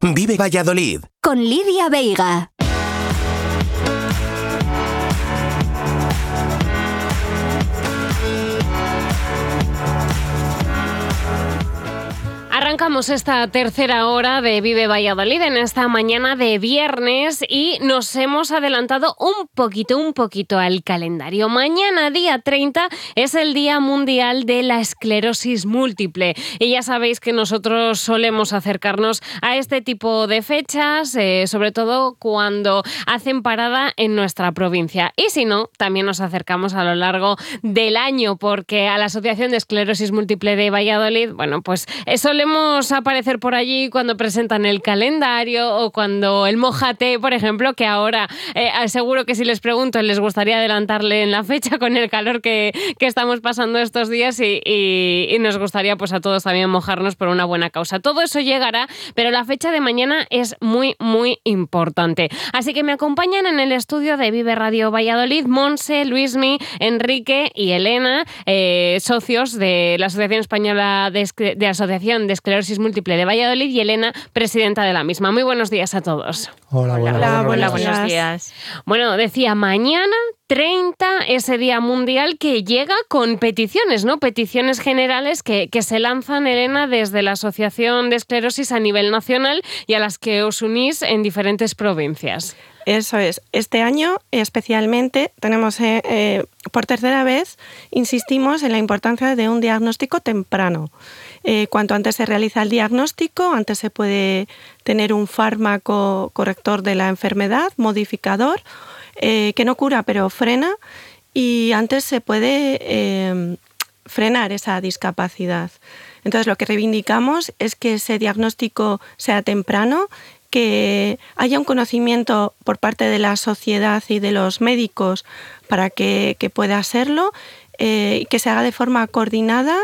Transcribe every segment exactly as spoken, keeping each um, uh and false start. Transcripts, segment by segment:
Vive Valladolid. Con Lidia Veiga. Arrancamos esta tercera hora de Vive Valladolid en esta mañana de viernes y nos hemos adelantado un poquito, un poquito al calendario. Mañana, día treinta, es el Día Mundial de la Esclerosis Múltiple. Y ya sabéis que nosotros solemos acercarnos a este tipo de fechas, eh, sobre todo cuando hacen parada en nuestra provincia. Y si no, también nos acercamos a lo largo del año, porque a la Asociación de Esclerosis Múltiple de Valladolid, bueno, pues eh, solemos aparecer por allí cuando presentan el calendario o cuando el Mójate, por ejemplo, que ahora eh, seguro que si les pregunto les gustaría adelantarle en la fecha con el calor que, que estamos pasando estos días y, y, y nos gustaría pues a todos también mojarnos por una buena causa. Todo eso llegará, pero la fecha de mañana es muy, muy importante. Así que me acompañan en el estudio de Vive Radio Valladolid Monse, Luismi, Enrique y Elena, eh, socios de la Asociación Española de, de Asociación de Esclerosis Múltiple de Valladolid, y Elena, presidenta de la misma. Muy buenos días a todos. Hola, buenas, Hola, buenos, hola, días. buenos días. Bueno, decía, mañana treinta, ese Día Mundial que llega con peticiones, ¿no? Peticiones generales que, que se lanzan, Elena, desde la Asociación de Esclerosis a nivel nacional y a las que os unís en diferentes provincias. Eso es. Este año especialmente tenemos, eh, eh, por tercera vez, insistimos en la importancia de un diagnóstico temprano. Eh, cuanto antes se realiza el diagnóstico, antes se puede tener un fármaco corrector de la enfermedad, modificador, eh, que no cura pero frena, y antes se puede eh, frenar esa discapacidad. Entonces lo que reivindicamos es que ese diagnóstico sea temprano, que haya un conocimiento por parte de la sociedad y de los médicos para que, que pueda serlo, eh, que se haga de forma coordinada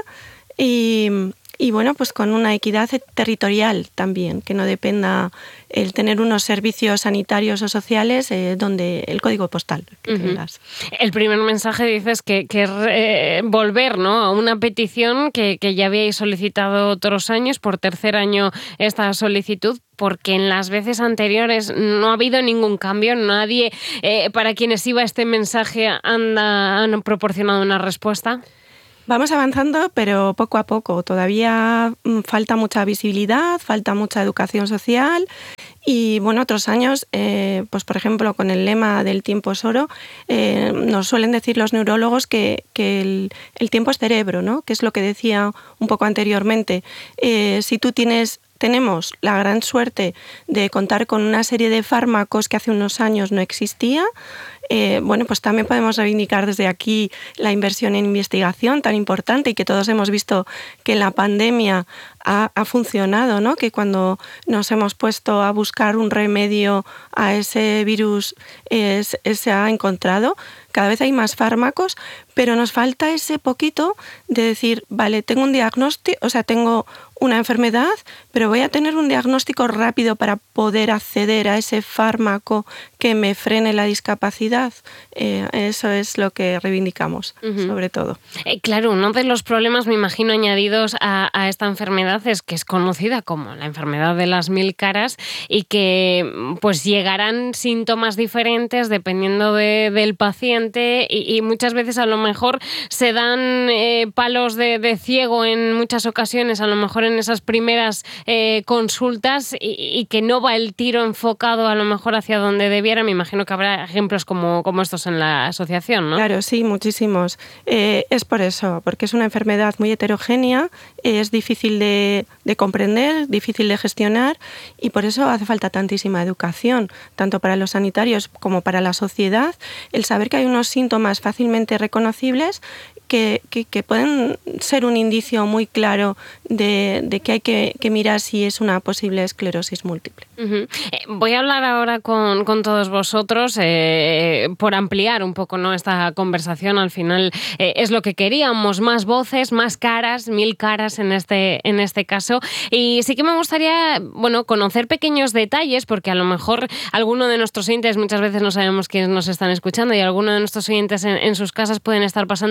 y, y bueno, pues con una equidad territorial también, que no dependa el tener unos servicios sanitarios o sociales eh, donde el código postal que uh-huh. tengas. El primer mensaje dices que, que eh, volver, ¿no?, a una petición que, que ya habíais solicitado otros años, por tercer año esta solicitud, porque en las veces anteriores no ha habido ningún cambio, nadie, eh, para quienes iba este mensaje, anda, han proporcionado una respuesta. Vamos avanzando, pero poco a poco. Todavía falta mucha visibilidad, falta mucha educación social y, bueno, otros años, eh, pues por ejemplo, con el lema del tiempo es oro, eh, nos suelen decir los neurólogos que, que el, el tiempo es cerebro, ¿no? Que es lo que decía un poco anteriormente. Eh, si tú tienes... Tenemos la gran suerte de contar con una serie de fármacos que hace unos años no existía. Eh, bueno, pues también podemos reivindicar desde aquí la inversión en investigación tan importante y que todos hemos visto que en la pandemia ha, ha funcionado, ¿no? Que cuando nos hemos puesto a buscar un remedio a ese virus eh, se ha encontrado. Cada vez hay más fármacos, pero nos falta ese poquito de decir, vale, tengo un diagnóstico, o sea, tengo una enfermedad, pero voy a tener un diagnóstico rápido para poder acceder a ese fármaco que me frene la discapacidad. Eh, eso es lo que reivindicamos, uh-huh. sobre todo. Eh, claro, uno de los problemas, me imagino, añadidos a, a esta enfermedad es que es conocida como la enfermedad de las mil caras y que pues llegarán síntomas diferentes dependiendo de, del paciente y, y muchas veces a lo mejor se dan eh, palos de, de ciego en muchas ocasiones, a lo mejor en esas primeras eh, consultas y, y que no va el tiro enfocado a lo mejor hacia donde debiera. Me imagino que habrá ejemplos como, como estos en la asociación, ¿no? Claro, sí, muchísimos. Eh, es por eso, porque es una enfermedad muy heterogénea, es difícil de, de comprender, difícil de gestionar y por eso hace falta tantísima educación, tanto para los sanitarios como para la sociedad, el saber que hay unos síntomas fácilmente reconocibles que, que, que pueden ser un indicio muy claro de, de que hay que, que mirar si es una posible esclerosis múltiple. Uh-huh. Eh, voy a hablar ahora con, con todos vosotros eh, por ampliar un poco, ¿no?, esta conversación. Al final eh, es lo que queríamos, más voces, más caras, mil caras en este, en este caso. Y sí que me gustaría, bueno, conocer pequeños detalles, porque a lo mejor alguno de nuestros oyentes, muchas veces no sabemos quiénes nos están escuchando, y alguno de nuestros oyentes en, en sus casas pueden estar pasando por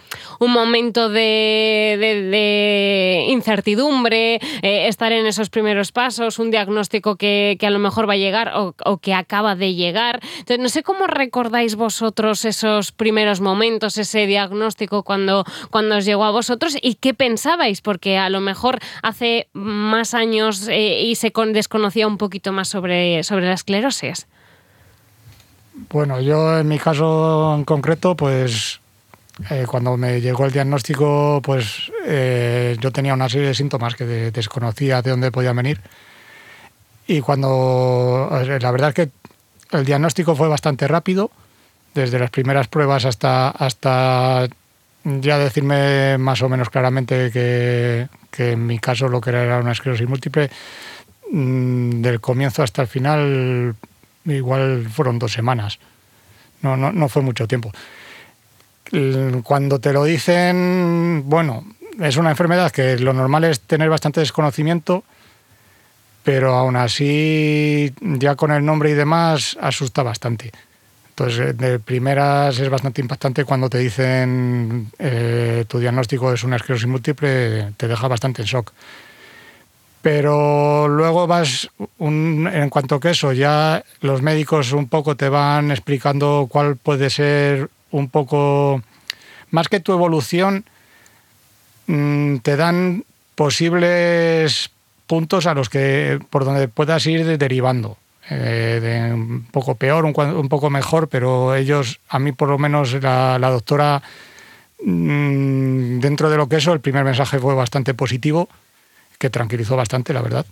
un momento de, de, de incertidumbre, eh, estar en esos primeros pasos, un diagnóstico que, que a lo mejor va a llegar o, o que acaba de llegar. Entonces, no sé cómo recordáis vosotros esos primeros momentos, ese diagnóstico cuando, cuando os llegó a vosotros y qué pensabais, porque a lo mejor hace más años eh, y se con, desconocía un poquito más sobre, sobre la esclerosis. Bueno, yo en mi caso en concreto, pues eh, cuando me llegó el diagnóstico, pues eh, yo tenía una serie de síntomas que de, desconocía de dónde podían venir. Y cuando, la verdad es que el diagnóstico fue bastante rápido, desde las primeras pruebas hasta, hasta ya decirme más o menos claramente que, que en mi caso lo que era era una esclerosis múltiple, mmm, del comienzo hasta el final igual fueron dos semanas, no, no, no fue mucho tiempo. Cuando te lo dicen, bueno, es una enfermedad que lo normal es tener bastante desconocimiento, pero aún así ya con el nombre y demás asusta bastante. Entonces, de primeras es bastante impactante cuando te dicen eh, tu diagnóstico es una esclerosis múltiple, te deja bastante en shock. Pero luego vas, un, en cuanto que eso, ya los médicos un poco te van explicando cuál puede ser un poco, más que tu evolución, mmm, te dan posibles puntos a los que por donde puedas ir derivando. Eh, de un poco peor, un, un poco mejor, pero ellos, a mí por lo menos la, la doctora, mmm, dentro de lo que eso, el primer mensaje fue bastante positivo, que tranquilizó bastante, la verdad.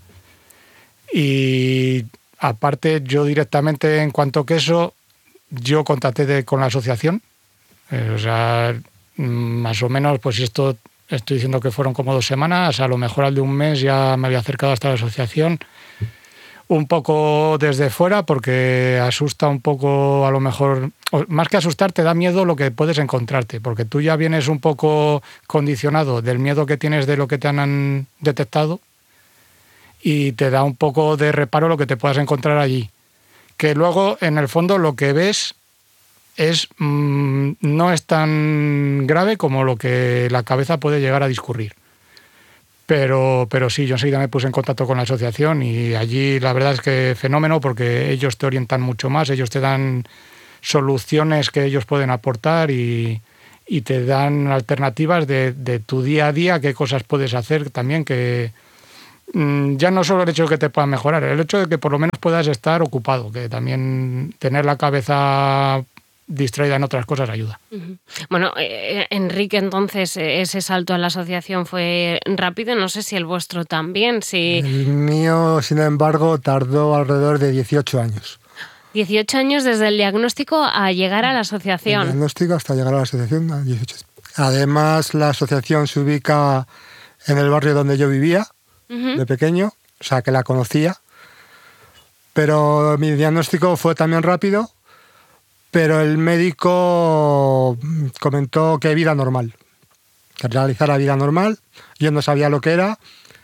Y aparte, yo directamente, en cuanto que eso, yo contacté de, con la asociación. Eh, o sea, más o menos, pues esto estoy diciendo que fueron como dos semanas, a lo mejor al de un mes ya me había acercado hasta la asociación. Un poco desde fuera, porque asusta un poco, a lo mejor, más que asustar, te da miedo lo que puedes encontrarte, porque tú ya vienes un poco condicionado del miedo que tienes de lo que te han detectado y te da un poco de reparo lo que te puedas encontrar allí. Que luego, en el fondo, lo que ves es mmm, no es tan grave como lo que la cabeza puede llegar a discurrir. Pero, pero sí, yo enseguida me puse en contacto con la asociación y allí la verdad es que fenómeno, porque ellos te orientan mucho más, ellos te dan soluciones que ellos pueden aportar y, y te dan alternativas de, de tu día a día, qué cosas puedes hacer también, que mmm, ya no solo el hecho de que te puedan mejorar, el hecho de que por lo menos puedas estar ocupado, que también tener la cabeza distraída en otras cosas ayuda. Uh-huh. Bueno, eh, Enrique, entonces ese salto a la asociación fue rápido, no sé si el vuestro también. Si... El mío, sin embargo, tardó alrededor de dieciocho años. dieciocho años desde el diagnóstico a llegar a la asociación. El diagnóstico hasta llegar a la asociación, a dieciocho. Además, la asociación se ubica en el barrio donde yo vivía, uh-huh, de pequeño, o sea que la conocía. Pero mi diagnóstico fue también rápido. Pero el médico comentó que vida normal, que realizara vida normal. Yo no sabía lo que era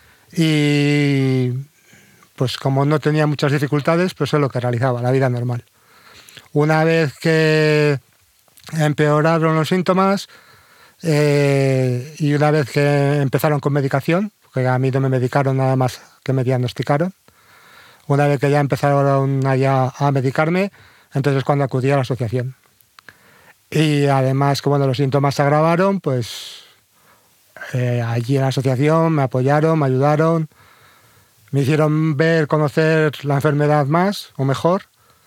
y pues como no tenía muchas dificultades, pues es lo que realizaba, la vida normal. Una vez que empeoraron los síntomas eh, y una vez que empezaron con medicación, porque a mí no me medicaron nada más que me diagnosticaron, una vez que ya empezaron allá a medicarme, entonces es cuando acudí a la asociación. Y además, que bueno, los síntomas se agravaron, pues eh, allí en la asociación me apoyaron, me ayudaron, me hicieron ver, conocer la enfermedad más o mejor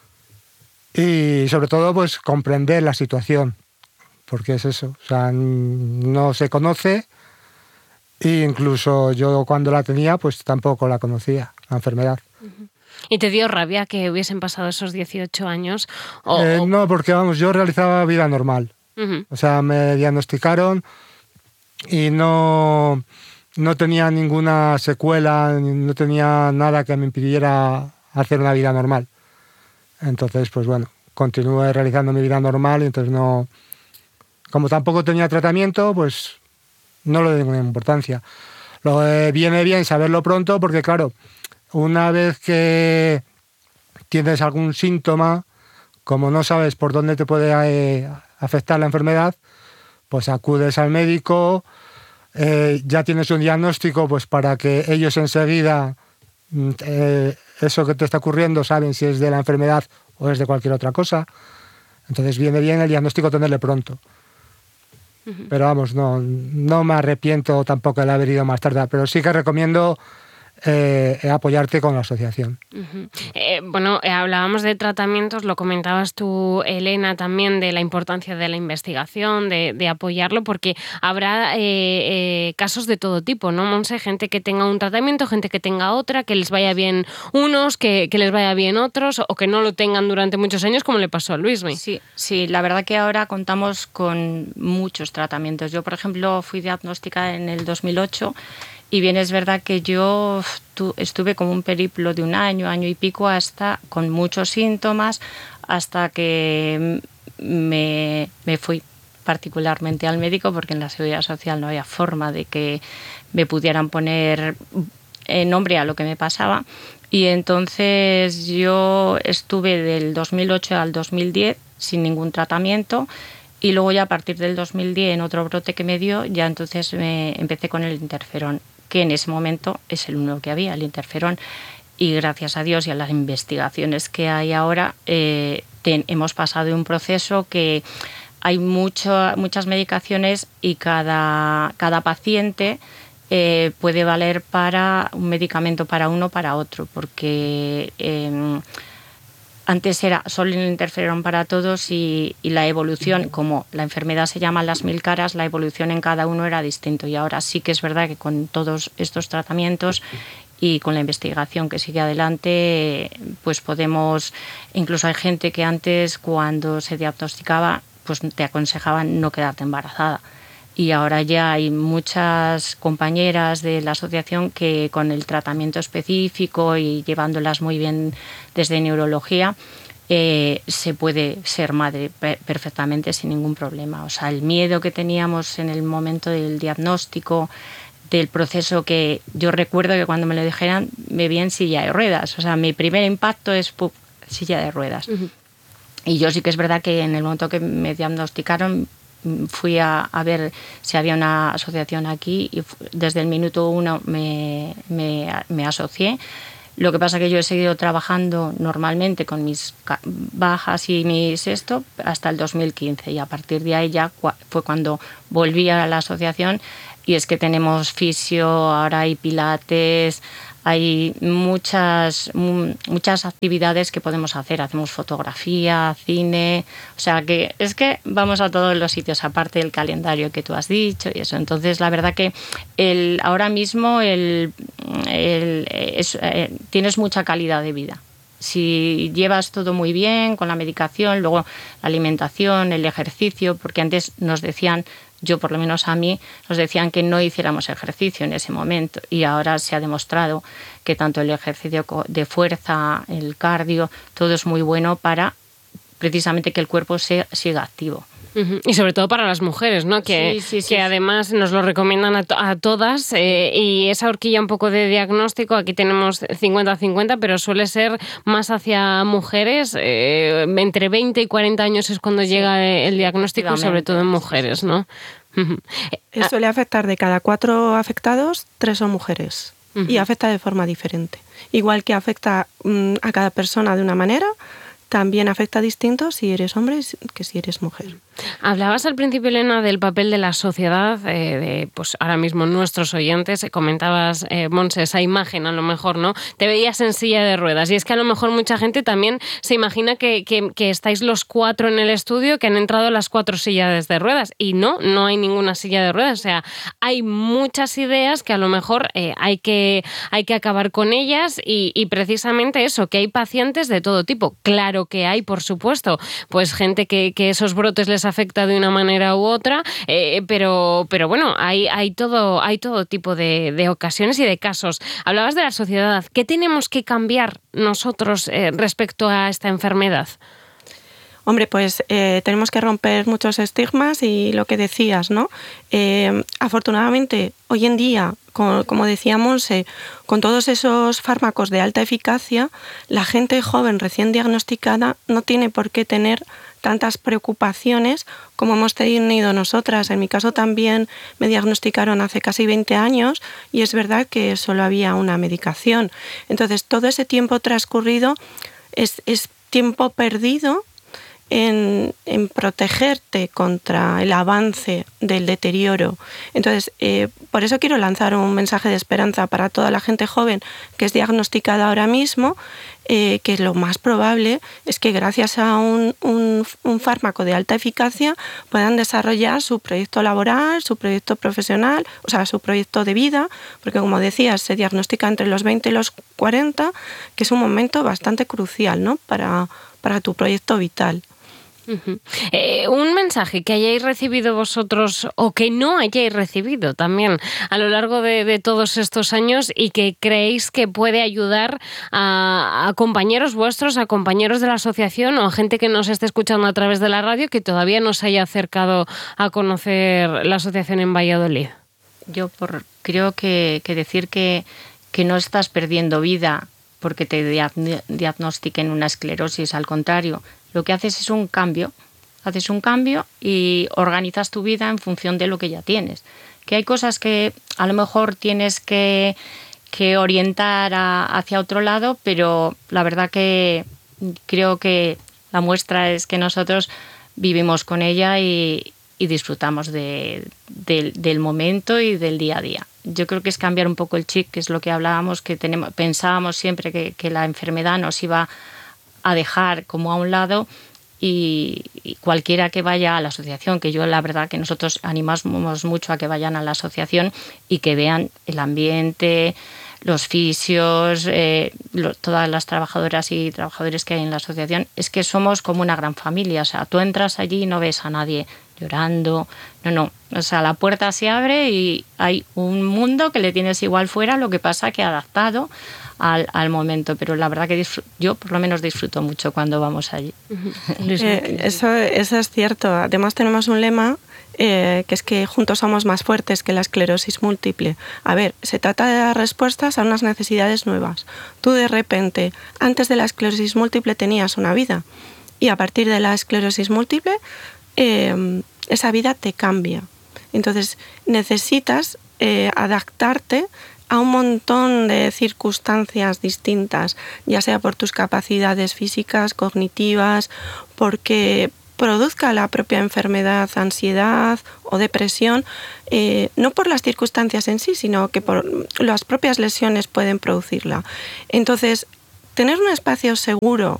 y sobre todo pues comprender la situación, porque es eso, o sea, no se conoce e incluso yo cuando la tenía pues tampoco la conocía, la enfermedad. Uh-huh. ¿Y te dio rabia que hubiesen pasado esos dieciocho años? O, eh, o... No, porque vamos, yo realizaba vida normal. Uh-huh. O sea, me diagnosticaron y no, no tenía ninguna secuela, no tenía nada que me impidiera hacer una vida normal. Entonces, pues bueno, continué realizando mi vida normal y entonces no... Como tampoco tenía tratamiento, pues no le doy ninguna importancia. Lo, eh, viene bien saberlo pronto porque, claro, una vez que tienes algún síntoma, como no sabes por dónde te puede eh, afectar la enfermedad, pues acudes al médico, eh, ya tienes un diagnóstico, pues para que ellos enseguida, eh, eso que te está ocurriendo, saben si es de la enfermedad o es de cualquier otra cosa. Entonces viene bien el diagnóstico tenerle pronto. Uh-huh. Pero vamos, no, no me arrepiento tampoco de haber ido más tarde, pero sí que recomiendo Eh, apoyarte con la asociación. Uh-huh. Eh, bueno, eh, hablábamos de tratamientos, lo comentabas tú, Elena, también de la importancia de la investigación, de, de apoyarlo, porque habrá eh, eh, casos de todo tipo, ¿no, Monse? Gente que tenga un tratamiento, gente que tenga otra, que les vaya bien unos, que, que les vaya bien otros, o que no lo tengan durante muchos años, como le pasó a Luismi. Sí, sí, la verdad que ahora contamos con muchos tratamientos. Yo, por ejemplo, fui diagnosticada en el dos mil ocho. Y bien es verdad que yo estuve como un periplo de un año, año y pico, hasta con muchos síntomas, hasta que me, me fui particularmente al médico, porque en la Seguridad Social no había forma de que me pudieran poner nombre a lo que me pasaba. Y entonces yo estuve del dos mil ocho al dos mil diez sin ningún tratamiento. Y luego ya a partir del dos mil diez, en otro brote que me dio, ya entonces me empecé con el interferón, que en ese momento es el único que había, el interferón. Y gracias a Dios y a las investigaciones que hay ahora, eh, ten, hemos pasado de un proceso que hay mucho, muchas medicaciones y cada, cada paciente eh, puede valer para un medicamento para uno o para otro, porque Eh, antes era solo el interferón para todos y, y la evolución, como la enfermedad se llama las mil caras, la evolución en cada uno era distinto. Y ahora sí que es verdad que con todos estos tratamientos y con la investigación que sigue adelante, pues podemos, incluso hay gente que antes cuando se diagnosticaba, pues te aconsejaban no quedarte embarazada. Y ahora ya hay muchas compañeras de la asociación que con el tratamiento específico y llevándolas muy bien desde neurología, eh, se puede ser madre perfectamente sin ningún problema. O sea, el miedo que teníamos en el momento del diagnóstico, del proceso, que yo recuerdo que cuando me lo dijeran me vi en silla de ruedas. O sea, mi primer impacto es ¡pum!, silla de ruedas. Uh-huh. Y yo sí que es verdad que en el momento que me diagnosticaron fui a, a ver si había una asociación aquí y desde el minuto uno me, me, me asocié. Lo que pasa es que yo he seguido trabajando normalmente con mis bajas y mis esto hasta el dos mil quince, y a partir de ahí ya fue cuando volví a la asociación. Y es que tenemos fisio, ahora hay pilates, hay muchas, muchas actividades que podemos hacer. Hacemos fotografía, cine, o sea que es que vamos a todos los sitios, aparte del calendario que tú has dicho y eso. Entonces la verdad que el, ahora mismo el, el, es, eh, tienes mucha calidad de vida. Si llevas todo muy bien con la medicación, luego la alimentación, el ejercicio, porque antes nos decían, yo por lo menos a mí, nos decían que no hiciéramos ejercicio en ese momento, y ahora se ha demostrado que tanto el ejercicio de fuerza, el cardio, todo es muy bueno para precisamente que el cuerpo se, siga activo. Uh-huh. Y sobre todo para las mujeres, ¿no? Que, sí, sí, sí, que además nos lo recomiendan a, to- a todas, eh, y esa horquilla un poco de diagnóstico, aquí tenemos cincuenta cincuenta, pero suele ser más hacia mujeres, eh, entre veinte y cuarenta años es cuando sí, llega el diagnóstico, sobre todo en mujeres, ¿no? Uh-huh. Suele afectar de cada cuatro afectados, tres son mujeres. Uh-huh. Y afecta de forma diferente. Igual que afecta um, a cada persona de una manera, también afecta distinto si eres hombre que si eres mujer. Hablabas al principio, Elena, del papel de la sociedad, eh, de, pues ahora mismo nuestros oyentes, comentabas, eh, Monse, esa imagen a lo mejor, ¿no? Te veías en silla de ruedas, y es que a lo mejor mucha gente también se imagina que, que, que estáis los cuatro en el estudio, que han entrado las cuatro sillas de ruedas, y no, no hay ninguna silla de ruedas. O sea, hay muchas ideas que a lo mejor eh, hay, que, hay que acabar con ellas, y, y precisamente eso, que hay pacientes de todo tipo. Claro que hay, por supuesto, pues gente que, que esos brotes les afecta de una manera u otra, eh, pero, pero bueno, hay, hay, todo, hay todo tipo de, de ocasiones y de casos. Hablabas de la sociedad. ¿Qué tenemos que cambiar nosotros eh, respecto a esta enfermedad? Hombre, pues eh, tenemos que romper muchos estigmas y lo que decías, ¿no? Eh, afortunadamente, hoy en día, con, como decía Monse, con todos esos fármacos de alta eficacia, la gente joven recién diagnosticada no tiene por qué tener tantas preocupaciones como hemos tenido nosotras. En mi caso también me diagnosticaron hace casi veinte años y es verdad que solo había una medicación. Entonces, todo ese tiempo transcurrido es, es tiempo perdido En, en protegerte contra el avance del deterioro. Entonces, eh, por eso quiero lanzar un mensaje de esperanza para toda la gente joven que es diagnosticada ahora mismo, eh, que lo más probable es que gracias a un, un, un fármaco de alta eficacia puedan desarrollar su proyecto laboral, su proyecto profesional, o sea, su proyecto de vida, porque como decías, se diagnostica entre los veinte y los cuarenta, que es un momento bastante crucial, ¿no? para, para tu proyecto vital. Uh-huh. Eh, un mensaje que hayáis recibido vosotros o que no hayáis recibido también a lo largo de, de todos estos años y que creéis que puede ayudar a, a compañeros vuestros, a compañeros de la asociación o a gente que nos esté escuchando a través de la radio que todavía no se haya acercado a conocer la asociación en Valladolid. Yo por, creo que, que decir que, que no estás perdiendo vida porque te diagnostiquen una esclerosis, al contrario, lo que haces es un cambio, haces un cambio y organizas tu vida en función de lo que ya tienes. Que hay cosas que a lo mejor tienes que, que orientar a, hacia otro lado, pero la verdad que creo que la muestra es que nosotros vivimos con ella y, y disfrutamos de, de, del momento y del día a día. Yo creo que es cambiar un poco el chip, que es lo que hablábamos, que tenemos, pensábamos siempre que, que la enfermedad nos iba a dejar como a un lado y, y cualquiera que vaya a la asociación, que yo la verdad que nosotros animamos mucho a que vayan a la asociación y que vean el ambiente, los fisios, eh, lo, todas las trabajadoras y trabajadores que hay en la asociación, es que somos como una gran familia. O sea, tú entras allí y no ves a nadie llorando, no, no, o sea, la puerta se abre y hay un mundo que le tienes igual fuera, lo que pasa que adaptado al, al momento, pero la verdad que disfr- yo por lo menos disfruto mucho cuando vamos allí. Eh, eso, eso es cierto. Además tenemos un lema eh, que es que juntos somos más fuertes que la esclerosis múltiple. A ver, se trata de dar respuestas a unas necesidades nuevas. Tú de repente, antes de la esclerosis múltiple tenías una vida y a partir de la esclerosis múltiple eh, esa vida te cambia. Entonces necesitas eh, adaptarte a un montón de circunstancias distintas, ya sea por tus capacidades físicas, cognitivas, porque produzca la propia enfermedad, ansiedad o depresión, eh, no por las circunstancias en sí, sino que por las propias lesiones pueden producirla. Entonces, tener un espacio seguro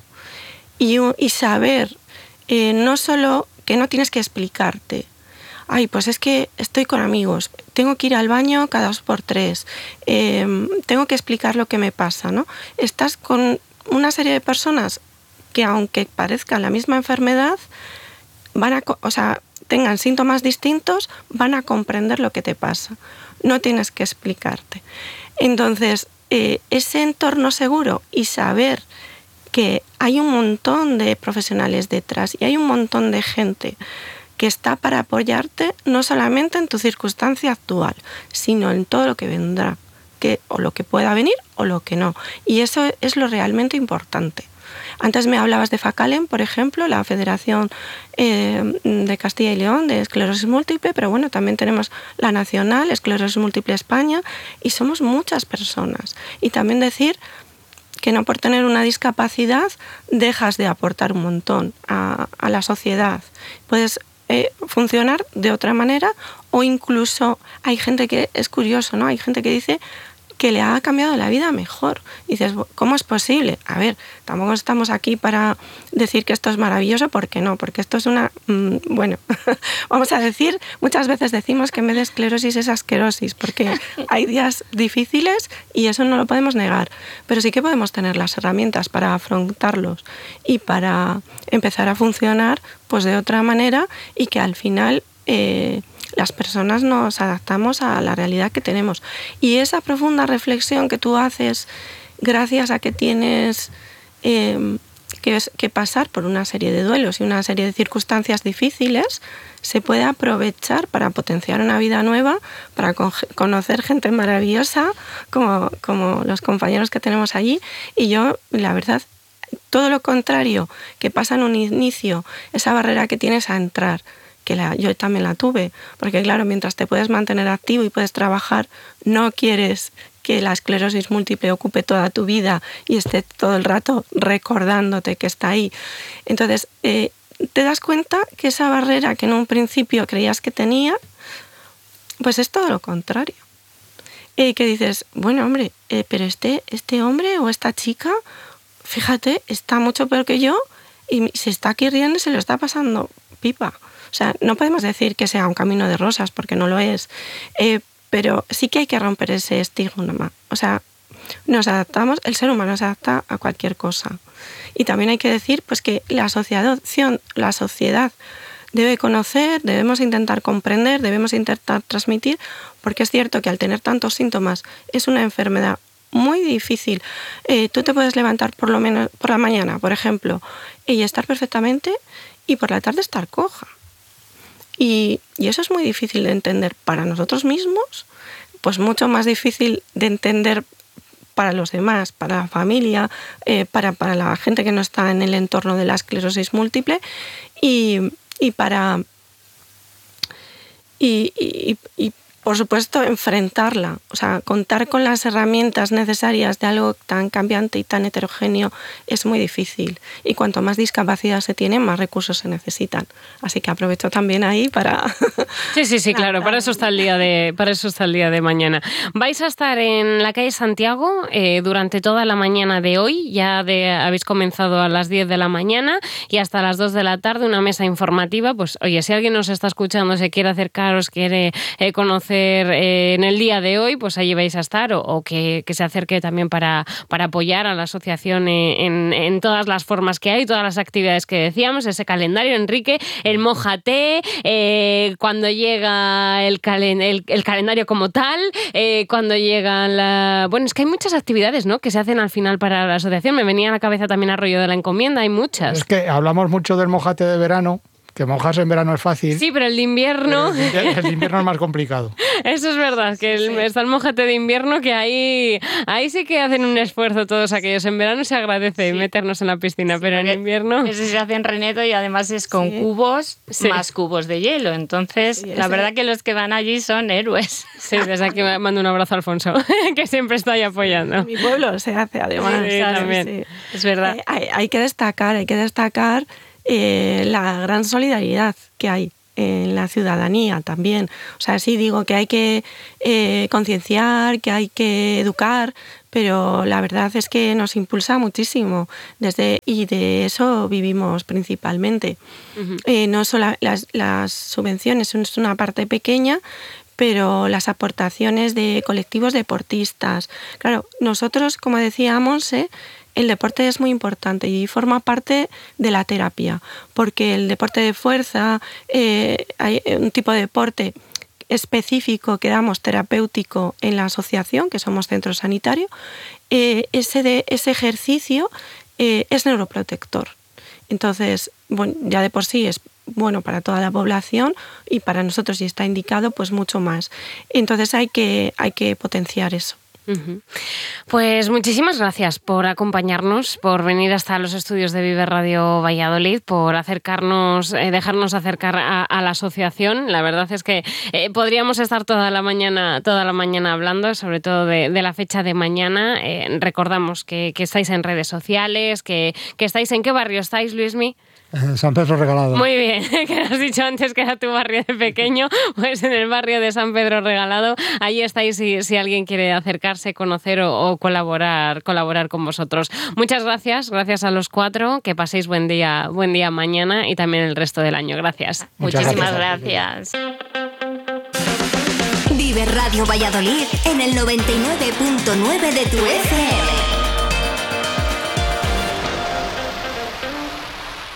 y, y saber eh, no solo que no tienes que explicarte, ay, pues es que estoy con amigos, tengo que ir al baño cada dos por tres, eh, tengo que explicar lo que me pasa, ¿no? Estás con una serie de personas que aunque parezcan la misma enfermedad, van a, o sea, tengan síntomas distintos, van a comprender lo que te pasa. No tienes que explicarte. Entonces, eh, ese entorno seguro y saber que hay un montón de profesionales detrás y hay un montón de gente que está para apoyarte no solamente en tu circunstancia actual, sino en todo lo que vendrá, que, o lo que pueda venir o lo que no. Y eso es lo realmente importante. Antes me hablabas de FACALEN, por ejemplo, la Federación eh, de Castilla y León de Esclerosis Múltiple, pero bueno, también tenemos la Nacional Esclerosis Múltiple España y somos muchas personas. Y también decir que no por tener una discapacidad dejas de aportar un montón a, a la sociedad. Puedes eh, funcionar de otra manera o incluso hay gente que es curioso, ¿no? Hay gente que dice que le ha cambiado la vida mejor. Y dices, ¿cómo es posible? A ver, tampoco estamos aquí para decir que esto es maravilloso, porque no, porque esto es una... Mmm, bueno, vamos a decir, muchas veces decimos que en vez de esclerosis es asquerosis, porque hay días difíciles y eso no lo podemos negar, pero sí que podemos tener las herramientas para afrontarlos y para empezar a funcionar pues de otra manera y que al final... Eh, las personas nos adaptamos a la realidad que tenemos. Y esa profunda reflexión que tú haces gracias a que tienes eh, que, es, que pasar por una serie de duelos y una serie de circunstancias difíciles se puede aprovechar para potenciar una vida nueva, para con, conocer gente maravillosa como, como los compañeros que tenemos allí. Y yo, la verdad, todo lo contrario, que pasa en un inicio, esa barrera que tienes a entrar, que la, yo también la tuve, porque claro, mientras te puedes mantener activo y puedes trabajar, no quieres que la esclerosis múltiple ocupe toda tu vida y esté todo el rato recordándote que está ahí. Entonces, eh, te das cuenta que esa barrera que en un principio creías que tenía, pues es todo lo contrario. Y que dices, bueno, hombre, eh, pero este, este hombre o esta chica, fíjate, está mucho peor que yo y se está aquí riendo y se lo está pasando pipa. O sea, no podemos decir que sea un camino de rosas, porque no lo es, eh, pero sí que hay que romper ese estigma. O sea, nos adaptamos, el ser humano se adapta a cualquier cosa. Y también hay que decir pues, que la asociación, la sociedad debe conocer, debemos intentar comprender, debemos intentar transmitir, porque es cierto que al tener tantos síntomas es una enfermedad muy difícil. Eh, tú te puedes levantar por lo menos por la mañana, por ejemplo, y estar perfectamente, y por la tarde estar coja. Y, y eso es muy difícil de entender para nosotros mismos, pues mucho más difícil de entender para los demás, para la familia, eh, para, para la gente que no está en el entorno de la esclerosis múltiple y, y para... Y, y, y por supuesto, enfrentarla, o sea, contar con las herramientas necesarias de algo tan cambiante y tan heterogéneo es muy difícil. Y cuanto más discapacidad se tiene, más recursos se necesitan. Así que aprovecho también ahí para... Sí, sí, sí, claro, para eso está el día de, para eso está el día de mañana. Vais a estar en la calle Santiago eh, durante toda la mañana de hoy, ya de, habéis comenzado a las diez de la mañana y hasta las dos de la tarde, una mesa informativa. Pues oye, si alguien nos está escuchando, se quiere acercar, os quiere eh, conocer Eh, en el día de hoy, pues allí vais a estar o, o que, que se acerque también para, para apoyar a la asociación en, en todas las formas que hay, todas las actividades que decíamos, ese calendario, Enrique, el Mójate, eh, cuando llega el, calen, el, el calendario como tal, eh, cuando llega la... Bueno, es que hay muchas actividades, ¿no?, que se hacen al final para la asociación. Me venía a la cabeza también Arroyo de la Encomienda, hay muchas. Es que hablamos mucho del Mójate de verano, que mojarse en verano es fácil. Sí, pero el de invierno... El de, el de invierno es más complicado. Eso es verdad, que el, sí. está el Mójate de invierno, que ahí, ahí sí que hacen un esfuerzo todos aquellos. En verano se agradece sí. meternos en la piscina, sí, pero en invierno... Ese se hace en Renedo y además es con sí. cubos sí. más cubos de hielo. Entonces, sí, la verdad que los que van allí son héroes. Sí, desde aquí mando un abrazo a Alfonso, que siempre está ahí apoyando. En mi pueblo se hace, además. Sí, también. Sí. Es verdad. Eh, hay, hay que destacar, hay que destacar... Eh, la gran solidaridad que hay en la ciudadanía también. O sea, sí digo que hay que eh, concienciar, que hay que educar, pero la verdad es que nos impulsa muchísimo desde, y de eso vivimos principalmente. Uh-huh. Eh, no solo las, las subvenciones, es una parte pequeña, pero las aportaciones de colectivos deportistas. Claro, nosotros, como decíamos, ¿eh? el deporte es muy importante y forma parte de la terapia, porque el deporte de fuerza, eh, hay un tipo de deporte específico que damos terapéutico en la asociación, que somos centro sanitario, eh, ese, de, ese ejercicio eh, es neuroprotector. Entonces, bueno, ya de por sí es bueno para toda la población y para nosotros, si está indicado, pues mucho más. Entonces hay que, hay que potenciar eso. Uh-huh. Pues muchísimas gracias por acompañarnos, por venir hasta los estudios de Vive Radio Valladolid, por acercarnos, eh, dejarnos acercar a, a la asociación. La verdad es que eh, podríamos estar toda la mañana, toda la mañana hablando, sobre todo de, de la fecha de mañana. Eh, recordamos que, que estáis en redes sociales, que, que estáis en qué barrio estáis, Luismi. Eh, San Pedro Regalado. Muy bien, que has dicho antes que era tu barrio de pequeño, pues en el barrio de San Pedro Regalado, ahí estáis si, si alguien quiere acercarse, conocer o, o colaborar, colaborar con vosotros. Muchas gracias, gracias a los cuatro, que paséis buen día, buen día mañana y también el resto del año. Gracias. Muchas Muchísimas gracias. gracias. Vive Radio Valladolid en el noventa y nueve punto nueve de tu F M.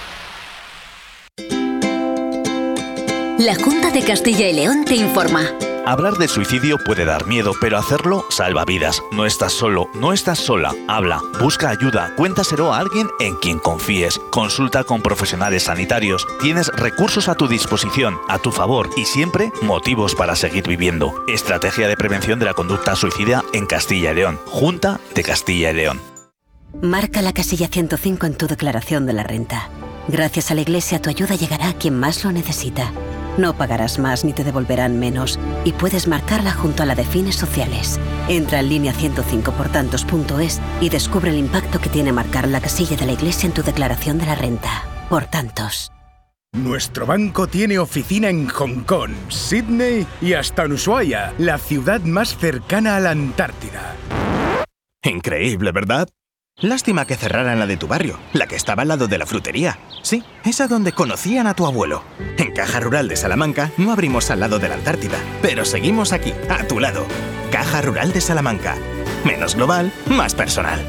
La Junta de Castilla y León te informa. Hablar de suicidio puede dar miedo, pero hacerlo salva vidas. No estás solo, no estás sola. Habla, busca ayuda, cuéntaselo a alguien en quien confíes. Consulta con profesionales sanitarios. Tienes recursos a tu disposición, a tu favor y siempre motivos para seguir viviendo. Estrategia de prevención de la conducta suicida en Castilla y León. Junta de Castilla y León. Marca la casilla ciento cinco en tu declaración de la renta. Gracias a la Iglesia, tu ayuda llegará a quien más lo necesita. No pagarás más ni te devolverán menos y puedes marcarla junto a la de fines sociales. Entra en línea ciento cinco por tantos punto es y descubre el impacto que tiene marcar la casilla de la Iglesia en tu declaración de la renta. Por tantos. Nuestro banco tiene oficina en Hong Kong, Sydney y hasta en Ushuaia, la ciudad más cercana a la Antártida. Increíble, ¿verdad? Lástima que cerraran la de tu barrio, la que estaba al lado de la frutería. Sí, esa donde conocían a tu abuelo. En Caja Rural de Salamanca no abrimos al lado de la Antártida, pero seguimos aquí, a tu lado. Caja Rural de Salamanca. Menos global, más personal.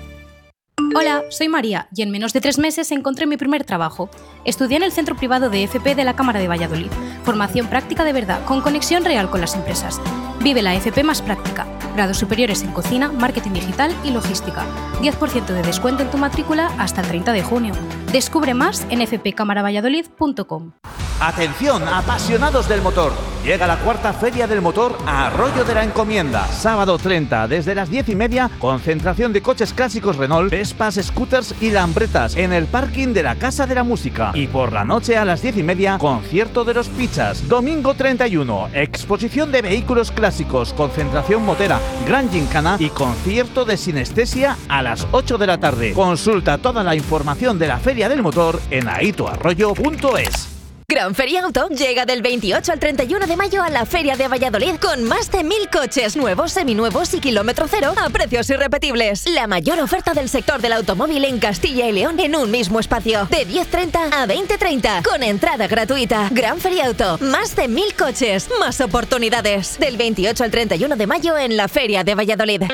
Hola, soy María y en menos de tres meses encontré mi primer trabajo. Estudié en el Centro Privado de F P de la Cámara de Valladolid. Formación práctica de verdad, con conexión real con las empresas. Vive la F P más práctica. Grados superiores en cocina, marketing digital y logística. diez por ciento de descuento en tu matrícula hasta el treinta de junio. Descubre más en f p cámara valladolid punto com. Atención, apasionados del motor. Llega la cuarta Feria del Motor a Arroyo de la Encomienda. Sábado treinta, desde las diez y media, concentración de coches clásicos Renault, Vespas, scooters y Lambretas en el parking de la Casa de la Música. Y por la noche a las diez y media, concierto de los Pizzas. Domingo treinta y uno, exposición de vehículos clásicos, concentración motera, gran gincana y concierto de sinestesia a las ocho de la tarde. Consulta toda la información de la Feria del Motor en aito arroyo punto es. Gran Feria Auto llega del veintiocho al treinta y uno de mayo a la Feria de Valladolid con más de mil coches nuevos, seminuevos y kilómetro cero a precios irrepetibles. La mayor oferta del sector del automóvil en Castilla y León en un mismo espacio, de diez treinta a veinte treinta, con entrada gratuita. Gran Feria Auto, más de mil coches, más oportunidades. Del veintiocho al treinta y uno de mayo en la Feria de Valladolid.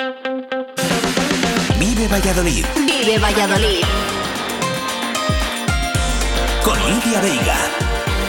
Vive Valladolid. Vive Valladolid. Con Lidia Veiga.